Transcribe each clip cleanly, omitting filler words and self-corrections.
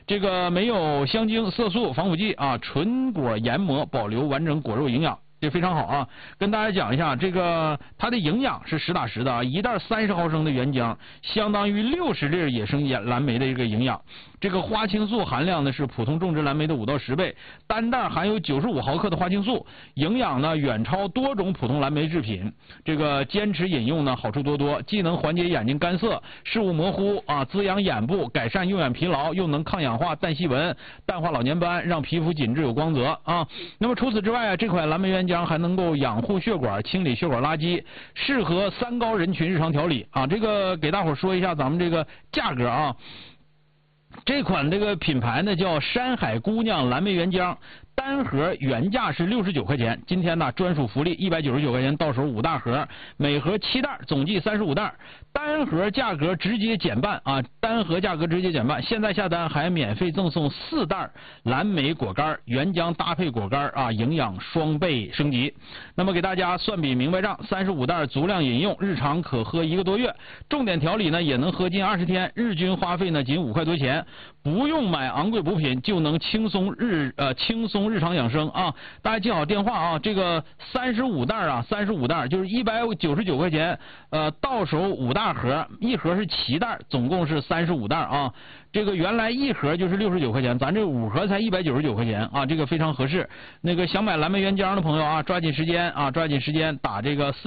这个没有香精、色素、防腐剂啊，纯果研磨，保留完整果肉营养。这非常好啊！跟大家讲一下，这个它的营养是实打实的啊，一袋30毫升的原浆，相当于60粒野生蓝莓的这个营养。这个花青素含量呢是普通种植蓝莓的5到10倍，单袋含有95毫克的花青素，营养呢远超多种普通蓝莓制品。这个坚持饮用呢好处多多，既能缓解眼睛干涩、视物模糊啊，滋养眼部，改善用眼疲劳，又能抗氧化、淡细纹、淡化老年斑，让皮肤紧致有光泽啊。那么除此之外啊，这款蓝莓原浆还能够养护血管、清理血管垃圾，适合3高人群日常调理啊。这个给大伙说一下咱们这个价格啊。这款这个品牌呢叫山海姑娘蓝莓原浆，单盒原价是69块钱，今天呢专属福利199块钱到手5大盒，每盒7袋，总计35袋，单盒价格直接减半啊！单盒价格直接减半，现在下单还免费赠送4袋蓝莓果干，原浆搭配果干啊，营养双倍升级。那么给大家算笔明白账，35袋足量饮用，日常可喝1个多月，重点调理呢也能喝近20天，日均花费呢仅5块多钱，不用买昂贵补品就能轻松日常养生啊！大家记好电话啊，这个35袋啊，35袋就是199块钱，到手5大盒，一盒是7袋，总共是35袋啊。这个原来一盒就是69块钱，咱这5盒才199块钱啊，这个非常合适。那个想买蓝莓原浆的朋友啊，抓紧时间打这个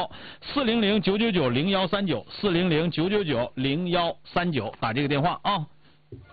400-999-0139，400-999-0139，400-999-0139，打这个电话啊。